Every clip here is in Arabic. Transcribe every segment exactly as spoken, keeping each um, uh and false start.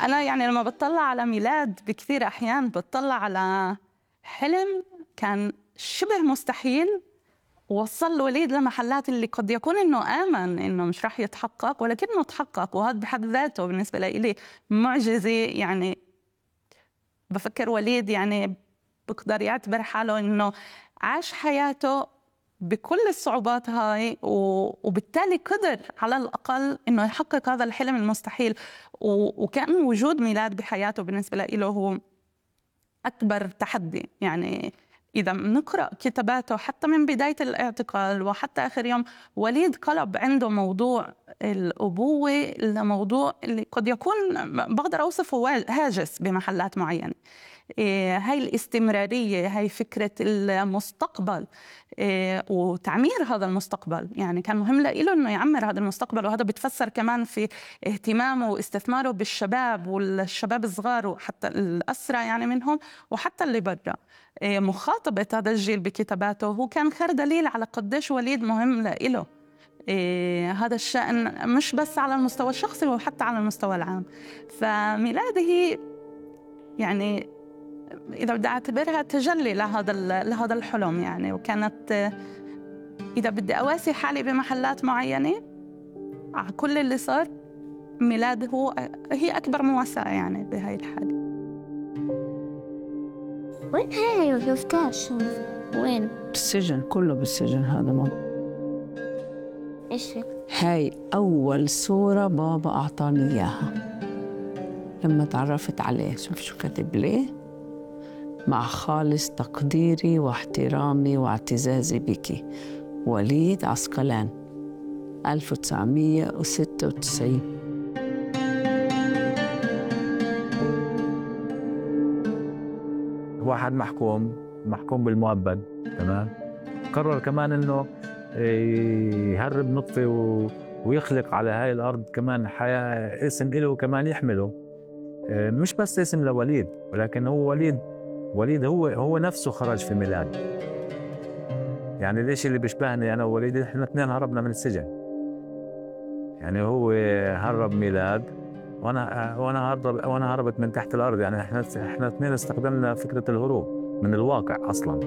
أنا يعني لما بتطلع على ميلاد بكثير أحيان بتطلع على حلم كان شبه مستحيل، وصل الوليد لمحلات اللي قد يكون إنه آمن إنه مش راح يتحقق، ولكنه تحقق. وهذا بحد ذاته بالنسبة لي معجزة. يعني بفكر وليد يعني بقدر يعتبر حاله إنه عاش حياته بكل الصعوبات هاي، وبالتالي قدر على الأقل إنه يحقق هذا الحلم المستحيل. وكان وجود ميلاد بحياته بالنسبة له هو أكبر تحدي. يعني إذا بنقرأ كتاباته حتى من بداية الاعتقال وحتى آخر يوم، وليد قلب عنده موضوع الأبوة لموضوع اللي قد يكون بقدر أوصفه هاجس بمحلات معينة. إيه هاي الاستمرارية، هاي فكرة المستقبل، إيه وتعمير هذا المستقبل. يعني كان مهم له إنه يعمر هذا المستقبل، وهذا بتفسر كمان في اهتمامه واستثماره بالشباب والشباب الصغار وحتى الأسرى يعني منهم وحتى اللي برا. إيه مخاطبة هذا الجيل بكتاباته هو كان خير دليل على قديش وليد مهم له. إيه هذا الشأن مش بس على المستوى الشخصي وحتى على المستوى العام. فميلاده يعني إذا بدي أعتبرها تجلي لهذا لهذا الحلم يعني. وكانت إذا بدي أواسي حالي بمحلات معينة على كل اللي صار، ميلاد هو هي أكبر مواساة يعني بهاي الحالة. وين هاي ما شفتهاش؟ وين؟ بالسجن، كله بالسجن. هذا ما إيش هاي أول صورة بابا أعطاني إياها لما تعرفت عليه. شوف شو كتب ليه: مع خالص تقديري واحترامي واعتزازي بك، وليد عسقلان، ألف وتسعمية وستة وتسعين. واحد محكوم محكوم بالمؤبد، تمام، قرر كمان انه يهرب نطفه ويخلق على هاي الارض كمان حياه، اسم له كمان يحمله. مش بس اسم لوليد، ولكن هو وليد وليد هو هو نفسه خرج في ميلاد. يعني ليش اللي بيشبهني انا ووليد، احنا اثنين هربنا من السجن. يعني هو هرب ميلاد وانا وانا هرب وانا هربت من تحت الارض. يعني احنا احنا اثنين استخدمنا فكره الهروب من الواقع اصلا.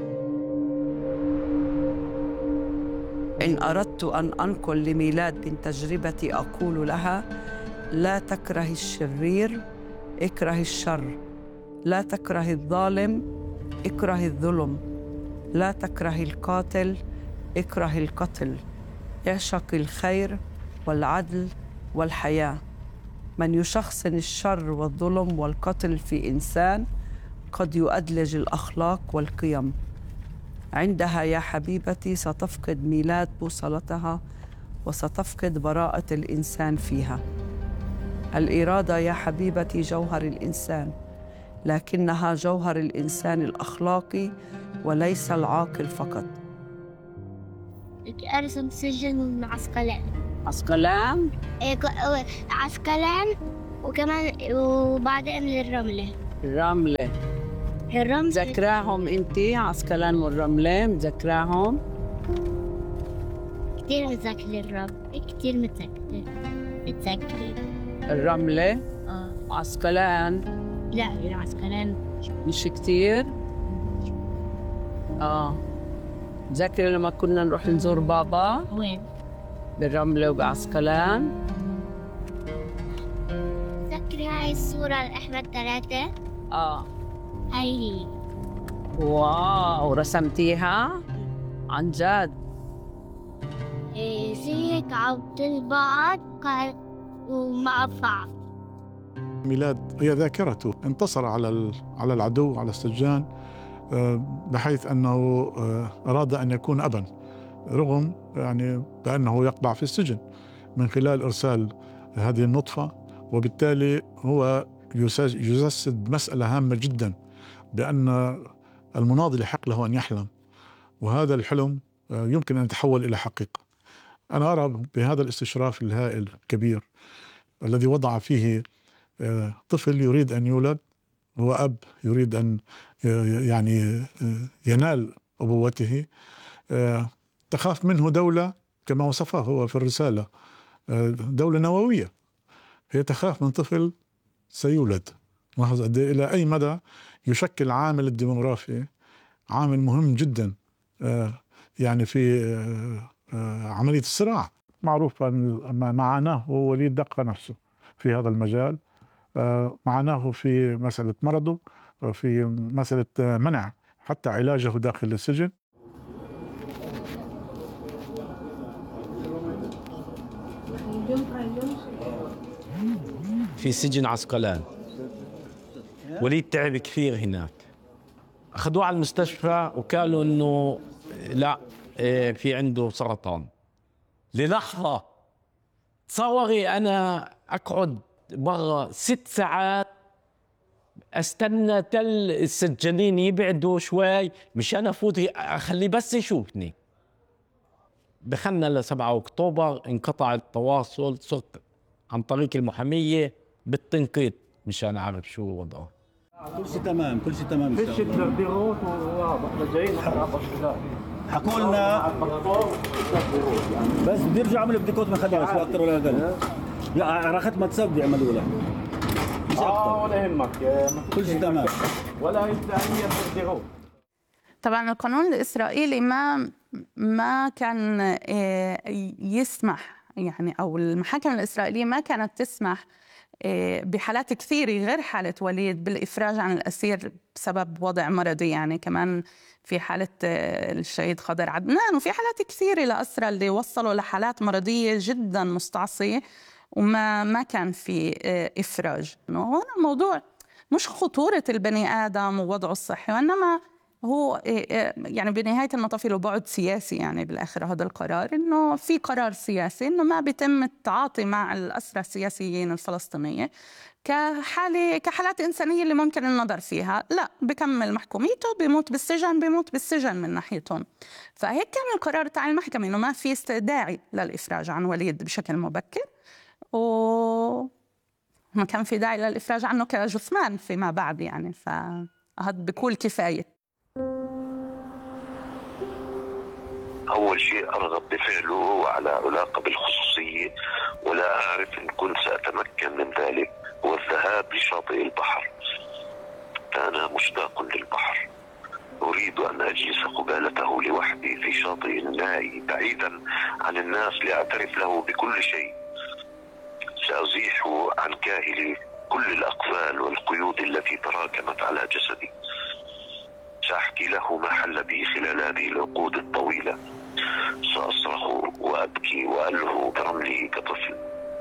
إن أردت أن أنقل لميلاد من تجربتي أقول لها: لا تكره الشرير، اكره الشر. لا تكره الظالم، اكره الظلم. لا تكره القاتل، اكره القتل. اعشق الخير والعدل والحياة. من يشخصن الشر والظلم والقتل في إنسان قد يؤدلج الأخلاق والقيم. عندها يا حبيبتي ستفقد ميلاد بوصلتها، وستفقد براءة الإنسان فيها. الإرادة يا حبيبتي جوهر الإنسان، لكنها جوهر الإنسان الأخلاقي وليس العاقل فقط. أرسم سجن عسقلان. عسقلان؟ إيه عسقلان، وكمان وبعدين الرملة. الرملة الرملة ذكراهم أنتي؟ عسقلان والرملة مذكراهم؟ كتير متذكرة الرملة، كتير متذكرة متذكرة الرملة؟ آه. عسقلان؟ لا العسقلان مش كتير؟ آه. تذكري لما كنا نروح نزور بابا؟ وين؟ بالرملة وبعسقلان؟ تذكري هاي الصورة الأحمد ثلاثة؟ آه. هاي هي. واو، رسمتيها؟ عن جد؟ إيه زي هيك عبد البعض ومع بعض. ميلاد هي ذاكرته، انتصر على على العدو، على السجان، بحيث أنه أراد أن يكون أبا، رغم يعني بأنه يقبع في السجن من خلال إرسال هذه النطفة. وبالتالي هو يجسد مسألة هامة جدا، بأن المناضل يحق له أن يحلم، وهذا الحلم يمكن أن يتحول إلى حقيقة. أنا أرى بهذا الاستشراف الهائل الكبير الذي وضع فيه طفل يريد أن يولد، هو أب يريد أن يعني ينال أبوته، تخاف منه دولة كما وصفها هو في الرسالة، دولة نووية. هي تخاف من طفل سيولد. لاحظ قد إيه إلى أي مدى يشكل عامل الديموغرافي عامل مهم جدا يعني في عملية الصراع. معروف ما معناه وليد دقة نفسه في هذا المجال، معناه في مسألة مرضه، في مسألة منع حتى علاجه داخل السجن. في سجن عسقلان وليد تعب كثير هناك، أخذوه على المستشفى وقالوا إنه لا في عنده سرطان. للحظة تصوري أنا أقعد برا ست ساعات أستنى تل السجانين يبعدوا شوي مشان أفوت أخليه بس يشوفني. دخلنا لسبعة أكتوبر انقطع التواصل، صرت عن طريق المحامية بالتنقيط مشان أعرف شو وضعه. كل شيء تمام، كل شيء تمام. في شيء تدبيروت واحنا جايين حكوا لنا بس بده يرجعوا يعملوا بديكوت من خدعة شو أكثر ولا أقل. لا رخت ما تسد يعملوا له. مش أكثر. ولا يهمك. كل شيء تمام. ولا يستعين تدبيروت. طبعا القانون الإسرائيلي ما ما كان يسمح يعني، أو المحاكم الإسرائيلية ما كانت تسمح بحالات كثيرة غير حالة وليد بالإفراج عن الأسير بسبب وضع مرضي. يعني كمان في حالة الشهيد خضر عدنان وفي حالات كثيرة لأسرى اللي وصلوا لحالات مرضية جدا مستعصية وما ما كان في إفراج. هون الموضوع مش خطورة البني آدم ووضعه الصحي، وإنما هو يعني بنهاية المطاف له بعد سياسي. يعني بالآخر هذا القرار إنه في قرار سياسي إنه ما بيتم التعاطي مع الأسرى السياسيين الفلسطينية كحالة كحالات إنسانية اللي ممكن النظر فيها، لا بكمل محكوميته بيموت بالسجن بيموت بالسجن من ناحيتهم. فهيك كان القرار تاع المحكمة إنه ما في داعي للإفراج عن وليد بشكل مبكر، وما كان في داعي للإفراج عنه كجثمان فيما بعد. يعني فهذا بكل كفاية. أول شيء أرغب بفعله وعلى علاقة بالخصوصية، ولا أعرف إن كنت سأتمكن من ذلك، هو الذهاب لشاطئ البحر. فأنا مشتاق للبحر، أريد أن أجلس قبالته لوحدي في شاطئ الماء بعيدا عن الناس لأعترف له بكل شيء. سأزيح عن كاهلي كل الأقفال والقيود التي تراكمت على جسدي. سأحكي له ما حل بي خلال هذه العقود الطويلة. سأصرخ وأبكي وألهو برمله كطفل.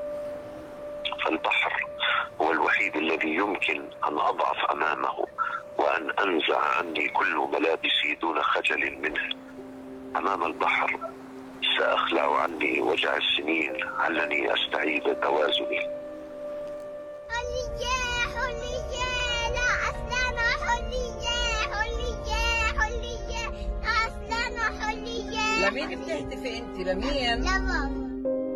فالبحر هو الوحيد الذي يمكن أن أضعف أمامه وأن أنزع عني كل ملابسي دون خجل منه. أمام البحر سأخلع عني وجع السنين علني أستعيد توازني. لمين بتهتفي انت؟ لمين؟ لماما.